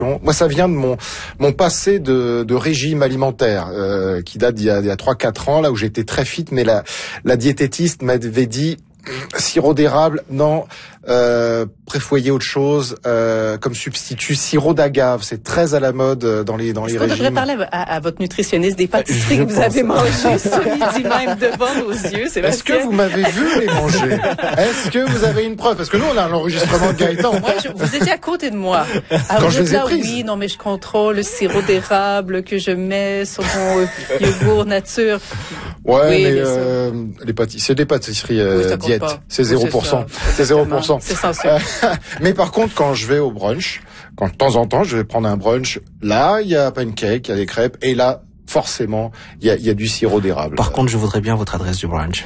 Moi, ça vient de mon passé de régime alimentaire qui date d'il y a 3-4 ans, là où j'étais très fit, mais la diététiste m'avait dit sirop d'érable, non. Préfoyer autre chose comme substitut, sirop d'agave, c'est très à la mode dans les régimes. On devrait parler à votre nutritionniste des pâtisseries que vous avez mangées ce midi même devant nos yeux. Est-ce que vous m'avez vu les manger? Est-ce que vous avez une preuve? Parce que nous on a l'enregistrement de Gaëtan. Moi, vous étiez à côté de moi. Quand je les ai prises. Oui, non mais je contrôle le sirop d'érable que je mets sur mon yogourt nature. Ouais, oui, mais c'est des pâtisseries diète. C'est 0%. C'est 0%. C'est censé. Mais par contre, quand je vais au brunch, quand de temps en temps, je vais prendre un brunch, là, il y a pancake, il y a des crêpes, et là, forcément, il y a du sirop d'érable. Par contre, je voudrais bien votre adresse du brunch.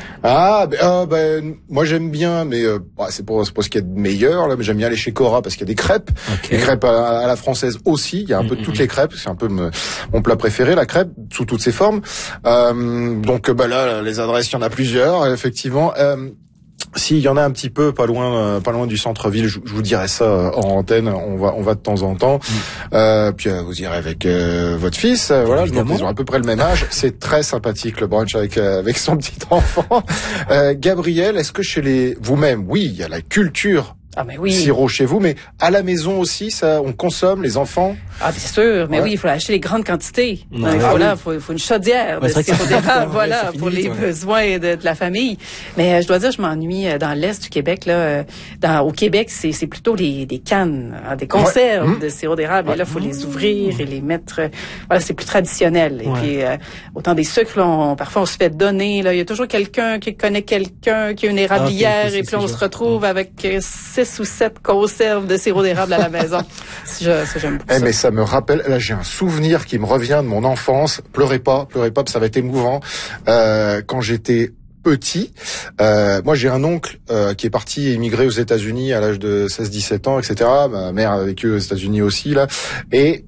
Moi j'aime bien, mais c'est pour ce qu'il y a de meilleur là. Mais j'aime bien aller chez Cora parce qu'il y a des crêpes, des crêpes à la française aussi. Il y a un peu de toutes les crêpes. C'est un peu mon plat préféré, la crêpe sous toutes ses formes. Donc là, les adresses, il y en a plusieurs, effectivement. S'il y en a un petit peu pas loin du centre-ville, je vous dirai ça en antenne. On va de temps en temps. Puis vous irez avec votre fils. Voilà, donc ils ont à peu près le même âge. C'est très sympathique le brunch avec son petit enfant. Gabriel, est-ce que vous-même, oui, il y a la culture. Ah mais oui. Sirop chez vous, mais à la maison aussi, ça, on consomme les enfants. Ah bien sûr, mais oui, il faut acheter les grandes quantités. Il faut une chaudière de sirop d'érable, voilà, pour les besoins de la famille. Mais je dois dire, je m'ennuie dans l'est du Québec là. Au Québec, c'est plutôt des cannes, des conserves de sirop d'érable. Et là, faut les ouvrir et les mettre. Voilà, c'est plus traditionnel. Et puis autant des sucres, là, parfois on se fait donner. Là, il y a toujours quelqu'un qui connaît quelqu'un qui a une érablière et puis on se retrouve avec 6 ou 7 conserves de sirop d'érable à la maison. J'aime beaucoup ça. Mais ça me rappelle, là j'ai un souvenir qui me revient de mon enfance. Pleurez pas, ça va être émouvant. Quand j'étais petit, moi j'ai un oncle qui est parti émigrer aux États-Unis à l'âge de 16-17 ans, etc. Ma mère a vécu aux États-Unis aussi là. Et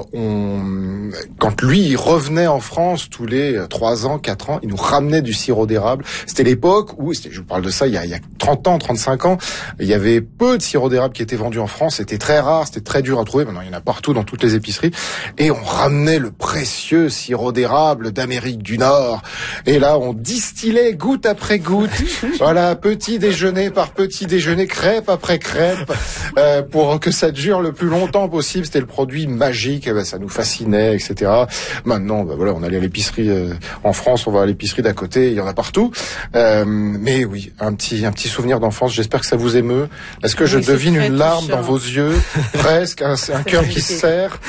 quand lui il revenait en France tous les 3 ans, 4 ans, il nous ramenait du sirop d'érable. C'était l'époque où, je vous parle de ça il y a 30 ans, 35 ans, il y avait peu de sirop d'érable qui était vendu en France. C'était très rare, c'était très dur à trouver. Maintenant il y en a partout dans toutes les épiceries. Et on ramenait le précieux sirop d'érable d'Amérique du Nord. Et là on distillait goutte après goutte, voilà, petit déjeuner par petit déjeuner, crêpe après crêpe, pour que ça dure le plus longtemps possible. C'était le produit magique, ça nous fascinait, etc. Maintenant, voilà, on allait à l'épicerie en France, on va à l'épicerie d'à côté, il y en a partout. Mais oui, un petit souvenir d'enfance. J'espère que ça vous émeut. Est-ce que je devine une larme dans vos yeux, presque, un cœur qui se serre?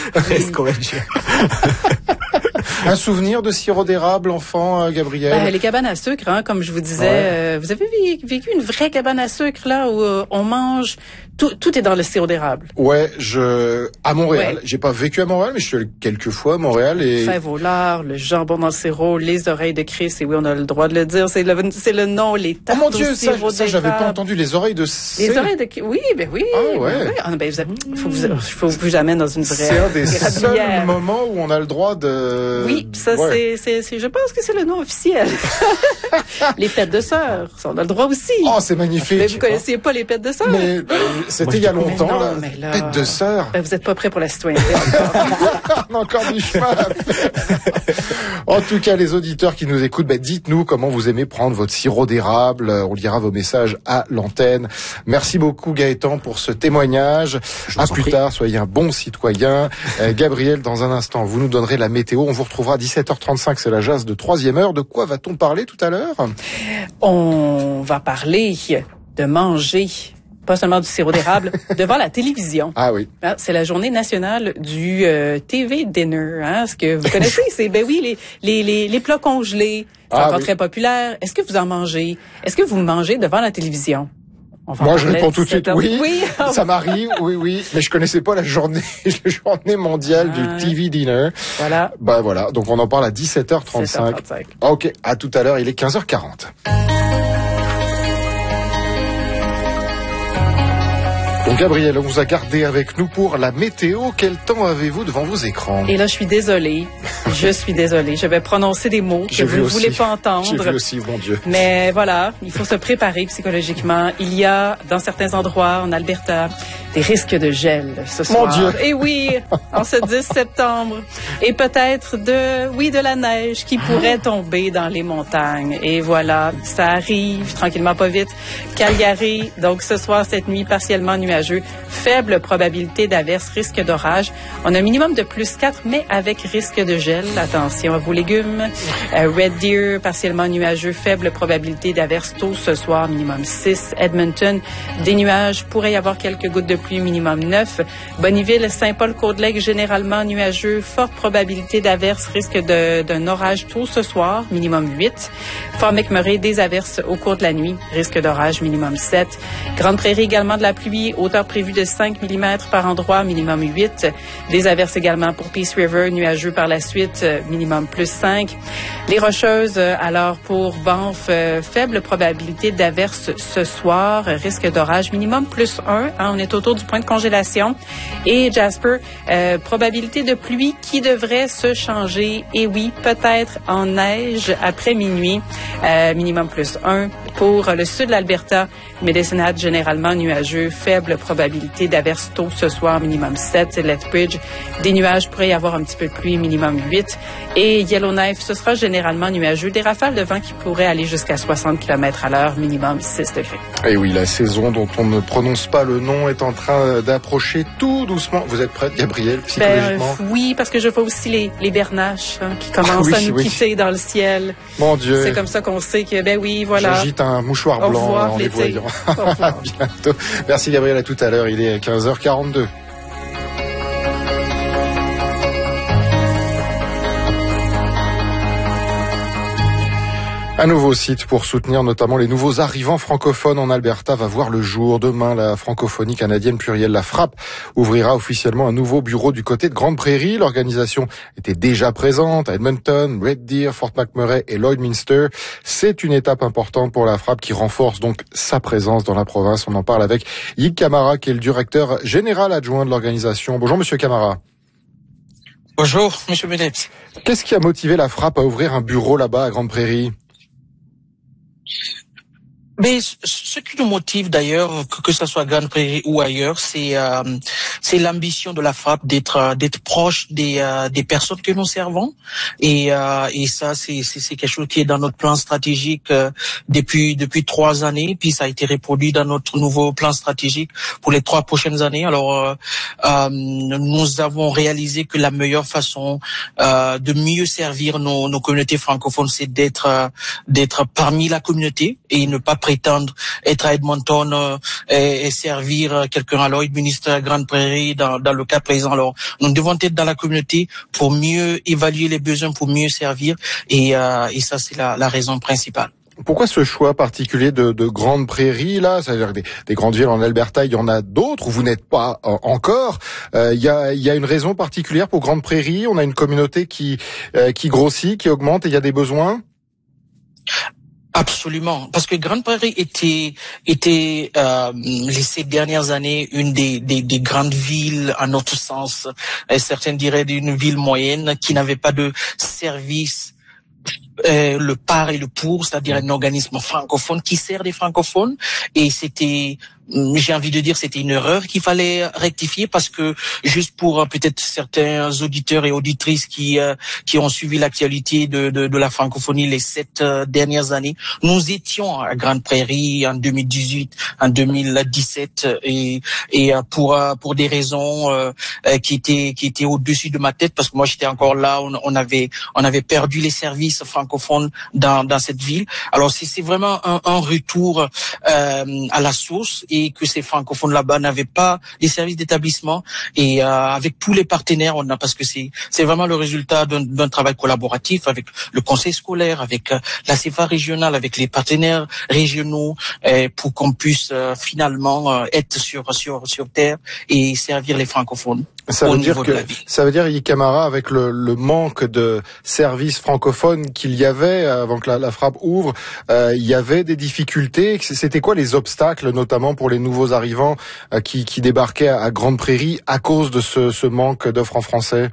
Un souvenir de sirop d'érable, enfant, Gabriel? Les cabanes à sucre, comme je vous disais. Vous avez vécu une vraie cabane à sucre, là, où on mange... Tout est dans le sirop d'érable. Ouais, à Montréal. J'ai pas vécu à Montréal, mais je suis allé quelques fois à Montréal et... Fèves au lard, le jambon dans le sirop, les oreilles de Chris, et oui, on a le droit de le dire, c'est le nom, les tartes au sirop d'érable. Ça, j'avais pas entendu, les oreilles de... Les oreilles de... Oui, ben oui. Ah ouais. Faut que je vous amène dans une vraie... C'est un des seuls moments où on a le droit de... Oui, ça je pense que c'est le nom officiel. Les pêtes de sœur, ça, on a le droit aussi. Oh, c'est magnifique. Mais vous connaissiez pas les pêtes de sœur? Mais c'était il y a longtemps, là. Pêtes de sœur. Vous êtes pas prêts pour la citoyenneté encore. On a encore du chemin à faire. En tout cas, les auditeurs qui nous écoutent, dites-nous comment vous aimez prendre votre sirop d'érable. On lira vos messages à l'antenne. Merci beaucoup, Gaëtan, pour ce témoignage. À plus tard, soyez un bon citoyen. Gabriel, dans un instant, vous nous donnerez la météo. On vous retrouvera à 17h35, c'est la jazz de 3e heure. De quoi va-t-on parler tout à l'heure? On va parler de manger, pas seulement du sirop d'érable, devant la télévision. Ah oui. C'est la journée nationale du TV dinner. Ce que vous connaissez, c'est les plats congelés. C'est encore très populaire. Est-ce que vous en mangez? Est-ce que vous mangez devant la télévision? Moi, je réponds tout de suite oui. Ça m'arrive, oui. Mais je connaissais pas la journée mondiale du TV dinner. Voilà. Voilà. Donc, on en parle à 17h35. Ok. À tout à l'heure. Il est 15h40. Donc Gabrielle, on vous a gardé avec nous pour la météo. Quel temps avez-vous devant vos écrans? Et là, je suis désolée. Je vais prononcer des mots que vous ne voulez pas entendre. J'ai vu aussi, mon Dieu. Mais voilà, il faut se préparer psychologiquement. Il y a, dans certains endroits en Alberta, des risques de gel ce soir. Mon Dieu! Et oui, en ce 10 septembre. Et peut-être de la neige qui pourrait tomber dans les montagnes. Et voilà, ça arrive tranquillement, pas vite. Calgary, donc ce soir, cette nuit, partiellement nuageux. Faible probabilité d'averse, risque d'orage. On a un minimum de +4, mais avec risque de gel. Attention à vos légumes. Red Deer, partiellement nuageux. Faible probabilité d'averse tôt ce soir, minimum 6. Edmonton, des nuages. Pourrait y avoir quelques gouttes de pluie, minimum 9. Bonneville, Saint-Paul-Côte-Lègue, généralement nuageux. Forte probabilité d'averse, risque d'un orage tôt ce soir, minimum 8. Fort McMurray, des averses au cours de la nuit. Risque d'orage, minimum 7. Grande Prairie, également de la pluie. Hauteur prévue de 5 mm par endroit, minimum 8. Des averses également pour Peace River, nuageux par la suite, minimum +5. Les Rocheuses, alors pour Banff, faible probabilité d'averse ce soir, risque d'orage, minimum +1. On est autour du point de congélation. Et Jasper, probabilité de pluie qui devrait se changer. Et oui, peut-être en neige après minuit, minimum +1. Pour le sud de l'Alberta, Medicine Hat, généralement nuageux, faible probabilité d'averse tôt ce soir, minimum 7. Lethbridge, des nuages, pourrait y avoir un petit peu de pluie, minimum 8. Et Yellowknife, ce sera généralement nuageux, des rafales de vent qui pourraient aller jusqu'à 60 km/h, minimum 6 degrés. Et oui, la saison dont on ne prononce pas le nom est en train d'approcher tout doucement. Vous êtes prête, Gabrielle, psychologiquement? Oui, parce que je vois aussi les bernaches qui commencent à nous quitter dans le ciel. Mon Dieu. C'est comme ça qu'on sait que, voilà. J'agite un mouchoir blanc revoir, en les voyant. À bientôt. Merci Gabrielle, à tout à l'heure. Il est 15h42. Un nouveau site pour soutenir notamment les nouveaux arrivants francophones en Alberta va voir le jour. Demain, la francophonie canadienne plurielle La Frappe ouvrira officiellement un nouveau bureau du côté de Grande Prairie. L'organisation était déjà présente à Edmonton, Red Deer, Fort McMurray et Lloydminster. C'est une étape importante pour La Frappe qui renforce donc sa présence dans la province. On en parle avec Yves Camara, qui est le directeur général adjoint de l'organisation. Bonjour Monsieur Camara. Bonjour Monsieur Benet. Qu'est-ce qui a motivé La Frappe à ouvrir un bureau là-bas à Grande Prairie? Mais ce qui nous motive d'ailleurs, que ce soit Grande Prairie ou ailleurs, c'est l'ambition de La Frappe d'être proche des personnes que nous servons, et ça c'est quelque chose qui est dans notre plan stratégique depuis 3 années, puis ça a été reproduit dans notre nouveau plan stratégique pour les 3 prochaines années. Alors nous avons réalisé que la meilleure façon de mieux servir nos communautés francophones, c'est d'être parmi la communauté et ne pas prétendre être à Edmonton et servir quelqu'un à Lloydminster, à Grande Prairie dans le cas présent. Alors, nous devons être dans la communauté pour mieux évaluer les besoins, pour mieux servir, et ça c'est la raison principale. Pourquoi ce choix particulier de Grande Prairie là? C'est-à-dire que des grandes villes en Alberta, il y en a d'autres où vous n'êtes pas encore. Il y a une raison particulière pour Grande Prairie. On a une communauté qui grossit, qui augmente, et il y a des besoins. Absolument, parce que Grande Prairie était ces dernières années une des grandes villes à notre sens. Certains diraient d'une ville moyenne qui n'avait pas de service. Le par et le pour, c'est-à-dire un organisme francophone qui sert des francophones, et j'ai envie de dire, c'était une erreur qu'il fallait rectifier, parce que juste pour peut-être certains auditeurs et auditrices qui ont suivi l'actualité de la francophonie les 7 dernières années, nous étions à Grande Prairie en 2018, en 2017, et pour des raisons qui étaient au-dessus de ma tête, parce que moi j'étais encore là, on avait perdu les services francophones dans cette ville. Alors c'est vraiment un retour à la source, et que ces francophones là-bas n'avaient pas les services d'établissement, et avec tous les partenaires parce que c'est vraiment le résultat d'un travail collaboratif avec le conseil scolaire, avec la CFA régionale, avec les partenaires régionaux, pour qu'on puisse finalement être sur terre et servir les francophones. Ça veut dire, Yves Camara, avec le manque de services francophones qu'il y avait avant que la frappe ouvre, il y avait des difficultés. C'était quoi les obstacles, notamment pour les nouveaux arrivants qui débarquaient à Grande Prairie à cause de ce manque d'offres en français?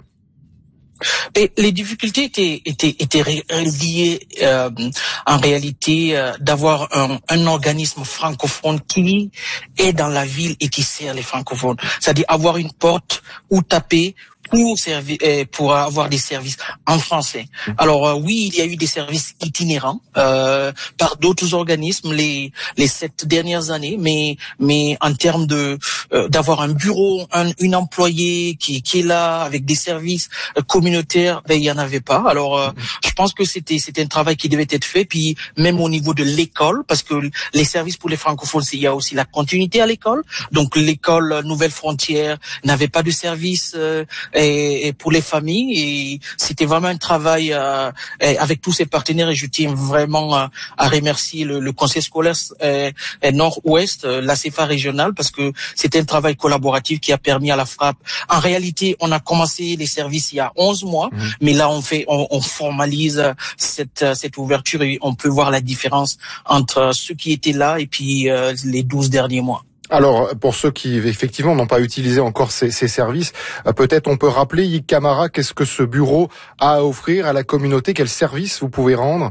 Et les difficultés étaient liées en réalité d'avoir un organisme francophone qui est dans la ville et qui sert les francophones. C'est-à-dire avoir une porte où taper pour avoir des services en français. Alors oui, il y a eu des services itinérants par d'autres organismes les 7 dernières années, mais en termes d'avoir un bureau, une employée qui est là avec des services communautaires, il y en avait pas. Alors je pense que c'était un travail qui devait être fait, puis même au niveau de l'école, parce que les services pour les francophones, il y a aussi la continuité à l'école. Donc l'école Nouvelle Frontière n'avait pas de service et pour les familles, et c'était vraiment un travail avec tous ces partenaires, et je tiens vraiment à remercier le conseil scolaire Nord-Ouest, la CFA régionale, parce que c'était un travail collaboratif qui a permis à la frappe. En réalité, on a commencé les services il y a 11 mois, mais là on formalise cette ouverture, et on peut voir la différence entre ceux qui étaient là et puis les 12 derniers mois. Alors, pour ceux qui, effectivement, n'ont pas utilisé encore ces services, peut-être on peut rappeler, Yves Camara, qu'est-ce que ce bureau a à offrir à la communauté? Quels services vous pouvez rendre?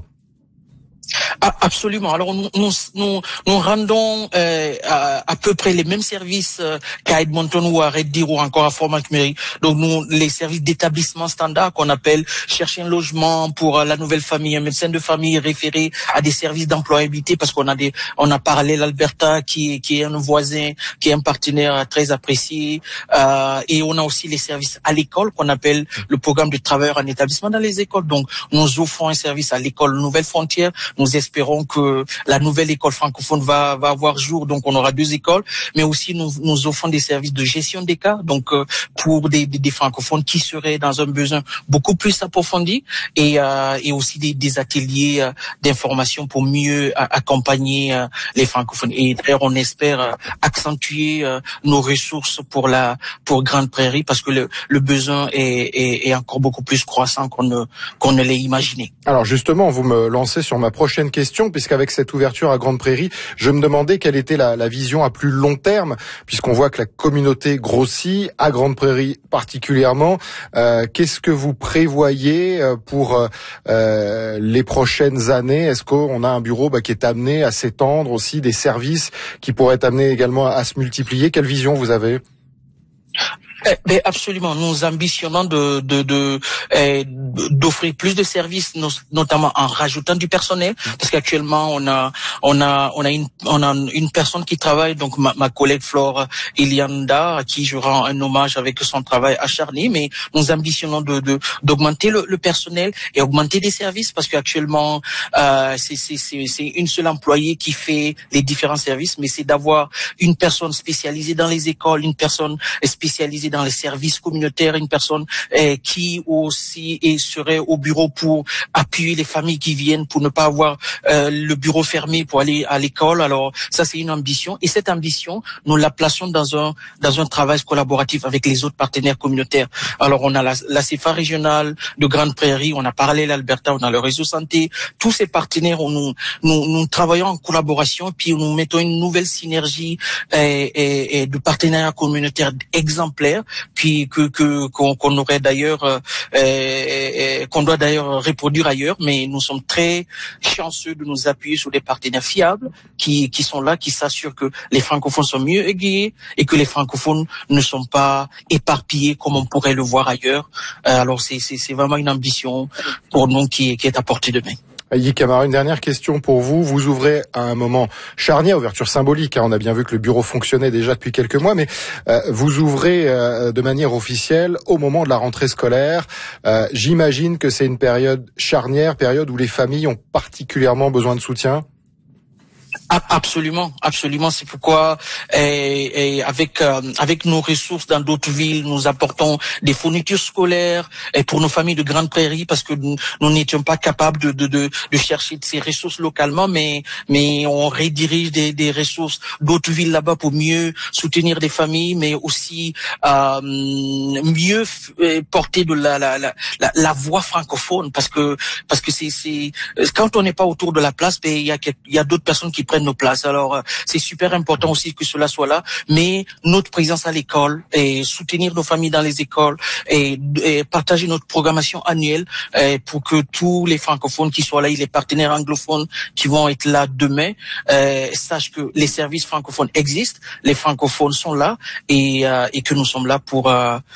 Absolument. Alors nous rendons à peu près les mêmes services qu'à Edmonton ou à Red Deer ou encore à Fort McMurray. Donc nous, les services d'établissement standard qu'on appelle chercher un logement pour la nouvelle famille, un médecin de famille référé à des services d'employabilité, parce qu'on a Parallèle Alberta qui est un voisin, qui est un partenaire très apprécié, et on a aussi les services à l'école qu'on appelle le programme de travailleurs en établissement dans les écoles. Donc nous offrons un service à l'école Nouvelle Frontière. Nous espérons que la nouvelle école francophone va avoir jour, donc on aura 2 écoles, mais aussi nous offrons des services de gestion des cas, donc pour des francophones qui seraient dans un besoin beaucoup plus approfondi, et aussi des ateliers d'information pour mieux accompagner les francophones. Et d'ailleurs, on espère accentuer nos ressources pour Grande Prairie, parce que le besoin est encore beaucoup plus croissant qu'on ne l'ait imaginé. Alors justement, vous me lancez sur ma prochaine question, puisqu'avec cette ouverture à Grande Prairie, je me demandais quelle était la vision à plus long terme, puisqu'on voit que la communauté grossit, à Grande Prairie particulièrement. Qu'est-ce que vous prévoyez pour les prochaines années? Est-ce qu'on a un bureau qui est amené à s'étendre aussi, des services qui pourraient être amenés également à se multiplier? Quelle vision vous avez? Absolument, nous ambitionnons d'offrir plus de services, notamment en rajoutant du personnel, parce qu'actuellement on a une personne qui travaille, donc ma collègue Flore Elianda, à qui je rends un hommage avec son travail acharné, mais nous ambitionnons d'augmenter le personnel et augmenter des services, parce qu'actuellement c'est une seule employée qui fait les différents services, mais c'est d'avoir une personne spécialisée dans les écoles, une personne spécialisée dans les services communautaires, une personne qui aussi serait au bureau pour appuyer les familles qui viennent, pour ne pas avoir le bureau fermé pour aller à l'école. Alors ça, c'est une ambition, et cette ambition, nous la plaçons dans un travail collaboratif avec les autres partenaires communautaires. Alors on a la CFA régionale de Grande Prairie, on a Parallèle Alberta, on a le réseau santé, tous ces partenaires où nous travaillons en collaboration, puis nous mettons une nouvelle synergie et de partenariat communautaire exemplaire, puis qu'on aurait d'ailleurs qu'on doit d'ailleurs reproduire ailleurs, mais nous sommes très chanceux de nous appuyer sur des partenaires fiables qui sont là, qui s'assurent que les francophones sont mieux aiguillés et que les francophones ne sont pas éparpillés comme on pourrait le voir ailleurs. Alors c'est vraiment une ambition pour nous qui est à portée de main. Yves Camara, une dernière question pour vous. Vous ouvrez à un moment charnière, ouverture symbolique. On a bien vu que le bureau fonctionnait déjà depuis quelques mois, mais vous ouvrez de manière officielle au moment de la rentrée scolaire. J'imagine que c'est une période charnière, période où les familles ont particulièrement besoin de soutien. Absolument. C'est pourquoi avec nos ressources dans d'autres villes, nous apportons des fournitures scolaires pour nos familles de Grande Prairie, parce que nous n'étions pas capables de chercher ces ressources localement, mais on redirige des ressources d'autres villes là-bas pour mieux soutenir des familles, mais aussi mieux porter de la voix francophone, parce que c'est quand on n'est pas autour de la place, il y a d'autres personnes qui prennent nos places. Alors c'est super important aussi que cela soit là, mais notre présence à l'école et soutenir nos familles dans les écoles et partager notre programmation annuelle pour que tous les francophones qui soient là, et les partenaires anglophones qui vont être là demain, sachent que les services francophones existent, les francophones sont là et que nous sommes là pour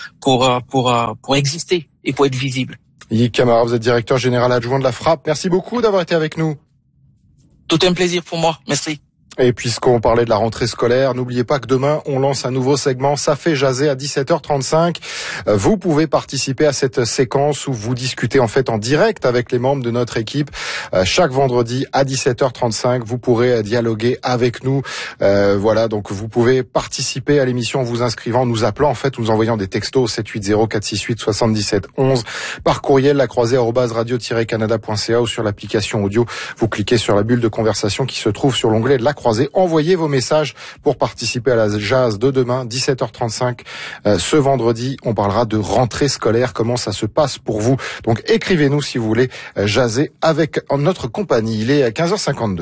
exister et pour être visibles. Yves Camara, vous êtes directeur général adjoint de la Frappe. Merci beaucoup d'avoir été avec nous. Tout un plaisir pour moi. Merci. Et puisqu'on parlait de la rentrée scolaire, n'oubliez pas que demain, on lance un nouveau segment. Ça fait jaser à 17h35. Vous pouvez participer à cette séquence où vous discutez en fait en direct avec les membres de notre équipe. Chaque vendredi à 17h35, vous pourrez dialoguer avec nous. Voilà, donc vous pouvez participer à l'émission en vous inscrivant, en nous appelant en fait, nous envoyant des textos 780 468 77 11 par courriel lacroisée@radio-canada.ca ou sur l'application audio. Vous cliquez sur la bulle de conversation qui se trouve sur l'onglet de la Croisée. Envoyez vos messages pour participer à la jazz de demain, 17h35. Ce vendredi, on parlera de rentrée scolaire, comment ça se passe pour vous. Donc écrivez-nous si vous voulez jaser avec notre compagnie. Il est à 15h52.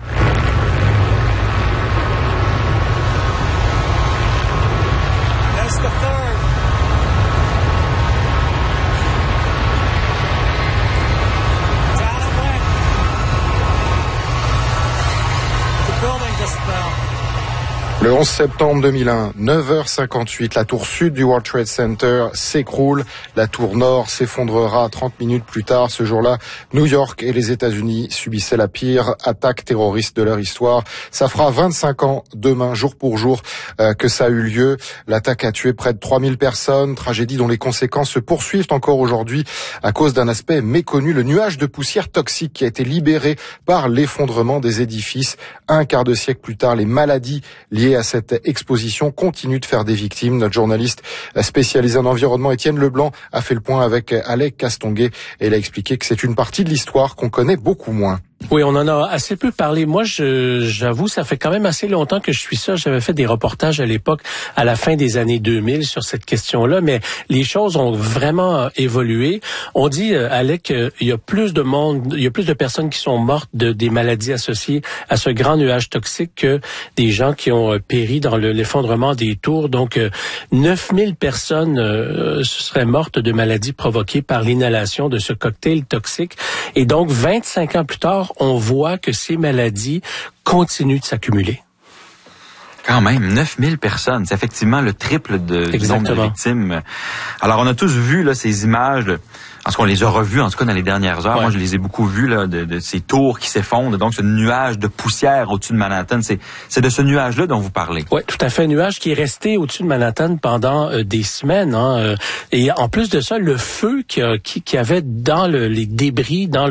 Le 11 septembre 2001, 9h58, la tour sud du World Trade Center s'écroule. La tour nord s'effondrera 30 minutes plus tard. Ce jour-là, New York et les États-Unis subissaient la pire attaque terroriste de leur histoire. Ça fera 25 ans demain, jour pour jour, que ça a eu lieu. L'attaque a tué près de 3000 personnes, tragédie dont les conséquences se poursuivent encore aujourd'hui à cause d'un aspect méconnu, le nuage de poussière toxique qui a été libéré par l'effondrement des édifices. Un quart de siècle plus tard, les maladies liées à cette exposition continue de faire des victimes. Notre journaliste spécialisé en environnement, Étienne Leblanc, a fait le point avec Alec Castonguay et il a expliqué que c'est une partie de l'histoire qu'on connaît beaucoup moins. Oui, on en a assez peu parlé. Moi, j'avoue, ça fait quand même assez longtemps que je suis ça. J'avais fait des reportages à l'époque, à la fin des années 2000, sur cette question-là, mais les choses ont vraiment évolué. On dit, Alec, il y a plus de monde, il y a plus de personnes qui sont mortes des maladies associées à ce grand nuage toxique que des gens qui ont péri dans l'effondrement des tours. Donc, 9000 personnes seraient mortes de maladies provoquées par l'inhalation de ce cocktail toxique. Et donc, 25 ans plus tard, on voit que ces maladies continuent de s'accumuler. Quand même, 9000 personnes. C'est effectivement le triple du nombre de victimes. Alors, on a tous vu là ces images. Parce qu'on les a revus, en tout cas, dans les dernières heures. Ouais. Moi, je les ai beaucoup vus, là, de ces tours qui s'effondrent. Donc, ce nuage de poussière au-dessus de Manhattan, c'est de ce nuage-là dont vous parlez. Oui, tout à fait. Un nuage qui est resté au-dessus de Manhattan pendant des semaines. Hein, et en plus de ça, le feu qui avait dans les débris, dans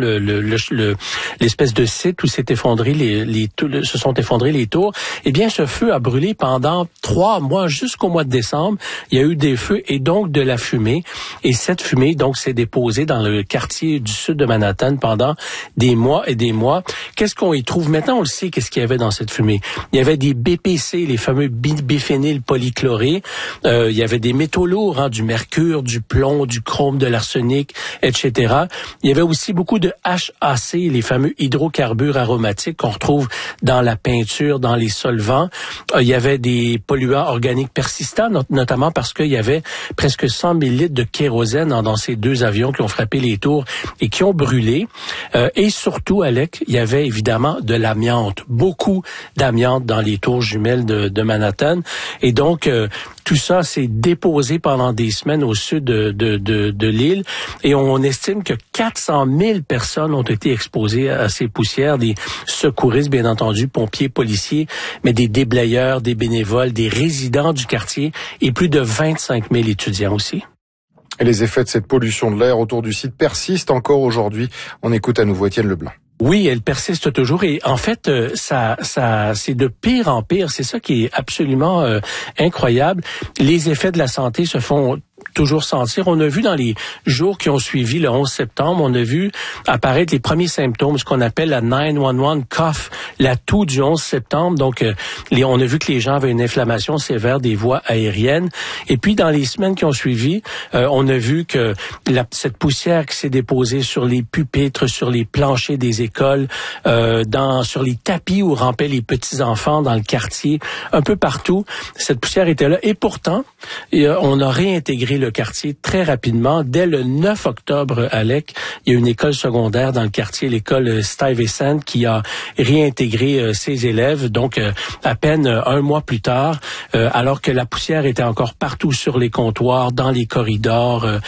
l'espèce de site où s'est effondré se sont effondrés les tours, eh bien, ce feu a brûlé pendant 3 mois, jusqu'au mois de décembre. Il y a eu des feux et donc de la fumée. Et cette fumée, donc, s'est déposée dans le quartier du sud de Manhattan pendant des mois et des mois. Qu'est-ce qu'on y trouve? Maintenant, on le sait, qu'est-ce qu'il y avait dans cette fumée. Il y avait des BPC, les fameux biphényl polychlorés. Il y avait des métaux lourds, hein, du mercure, du plomb, du chrome, de l'arsenic, etc. Il y avait aussi beaucoup de HAC, les fameux hydrocarbures aromatiques qu'on retrouve dans la peinture, dans les solvants. Il y avait des polluants organiques persistants, notamment parce qu'il y avait presque 100 000 litres de kérosène dans ces 2 avions qui ont frappé les tours et qui ont brûlé. Et surtout, Alec, il y avait évidemment de l'amiante, beaucoup d'amiante dans les tours jumelles de Manhattan. Et donc, tout ça s'est déposé pendant des semaines au sud de l'île. Et on estime que 400 000 personnes ont été exposées à ces poussières, des secouristes, bien entendu, pompiers, policiers, mais des déblayeurs, des bénévoles, des résidents du quartier et plus de 25 000 étudiants aussi. Et les effets de cette pollution de l'air autour du site persistent encore aujourd'hui. On écoute à nouveau Étienne Leblanc. Oui, elle persiste toujours et en fait, ça, c'est de pire en pire. C'est ça qui est absolument incroyable. Les effets de la santé se font toujours sentir. On a vu dans les jours qui ont suivi le 11 septembre, on a vu apparaître les premiers symptômes, ce qu'on appelle la 911 cough, la toux du 11 septembre. Donc, on a vu que les gens avaient une inflammation sévère des voies aériennes. Et puis, dans les semaines qui ont suivi, on a vu que cette poussière qui s'est déposée sur les pupitres, sur les planchers des écoles, sur les tapis où rampaient les petits-enfants dans le quartier, un peu partout, cette poussière était là. Et pourtant, on a réintégré le quartier très rapidement. Dès le 9 octobre, Alec, il y a une école secondaire dans le quartier, l'école Stuyvesant, qui a réintégré ses élèves. Donc, à peine un mois plus tard, alors que la poussière était encore partout sur les comptoirs, dans les corridors,